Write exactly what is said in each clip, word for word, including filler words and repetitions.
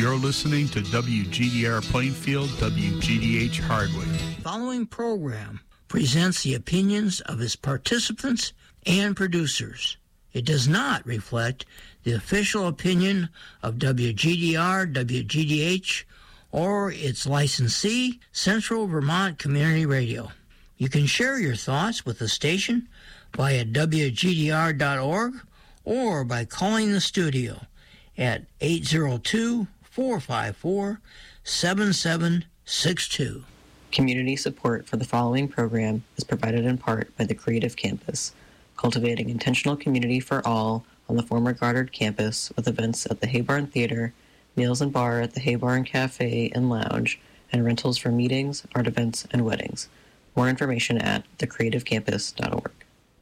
You're listening to W G D R Plainfield, W G D H Hardwick. The following program presents the opinions of its participants and producers. It does not reflect the official opinion of W G D R, W G D H, or its licensee, Central Vermont Community Radio. You can share your thoughts with the station via W G D R dot org or by calling the studio at eight zero two, four five four, seven seven six two. Community support for the following program is provided in part by the Creative Campus, cultivating intentional community for all on the former Goddard campus with events at the Haybarn Theater, meals and bar at the Haybarn Cafe and Lounge, and rentals for meetings, art events, and weddings. More information at the creative campus dot org.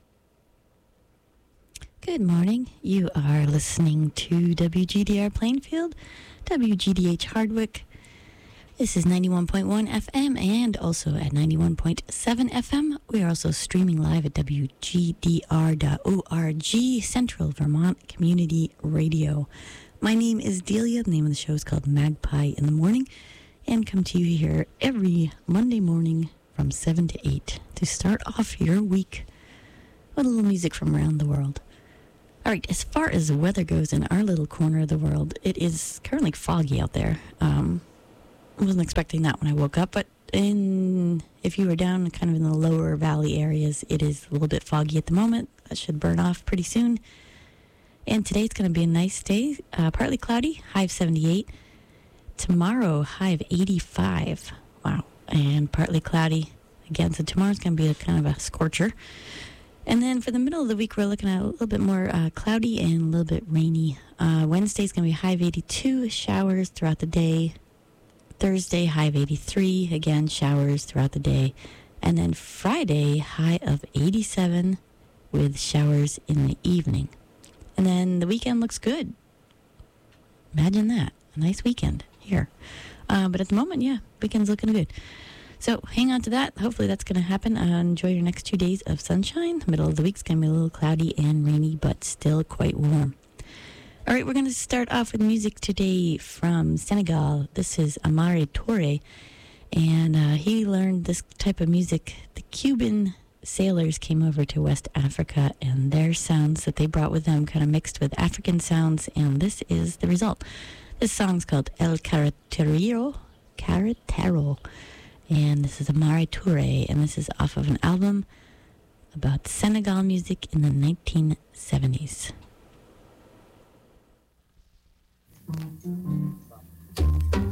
Good morning. You are listening to W G D R Plainfield, W G D H Hardwick. This is ninety-one point one F M and also at ninety-one point seven F M. We are also streaming live at W G D R dot org, Central Vermont Community Radio. My name is Delia. The name of the show is called Magpie in the Morning, and come to you here every Monday morning from seven to eight to start off your week with a little music from around the world. All right, as far as the weather goes in our little corner of the world, it is currently foggy out there. Um, I wasn't expecting that when I woke up, but in if you were down kind of in the lower valley areas, it is a little bit foggy at the moment. That should burn off pretty soon. And today's going to be a nice day, uh, partly cloudy, high of seventy-eight. Tomorrow, high of eighty-five. Wow, and partly cloudy again. So tomorrow's going to be a kind of a scorcher. And then for the middle of the week, we're looking at a little bit more uh, cloudy and a little bit rainy. Uh, Wednesday's going to be high of eighty-two, showers throughout the day. Thursday, high of eighty-three, again, showers throughout the day. And then Friday, high of eighty-seven with showers in the evening. And then the weekend looks good. Imagine that, a nice weekend here. Uh, but at the moment, yeah, weekend's looking good. So hang on to that. Hopefully that's going to happen. Uh, enjoy your next two days of sunshine. The middle of the week's going to be a little cloudy and rainy, but still quite warm. All right, we're going to start off with music today from Senegal. This is Amare Toure, and uh, he learned this type of music. The Cuban sailors came over to West Africa, and their sounds that they brought with them kind of mixed with African sounds, and this is the result. This song's called El Carretero, Carretero. And this is Amare Toure, and this is off of an album about Senegal music in the nineteen seventies. Mm-hmm.